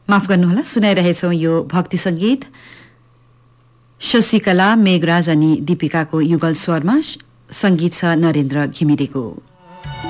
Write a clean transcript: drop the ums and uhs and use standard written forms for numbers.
माफ गर्नुहोला, सुनाइरहेछौं यो भक्ति संगीत शशिकला, मेघराज अनि दीपिकाको युगल स्वरमा। संगीत छ नरेन्द्र घिमिरेको।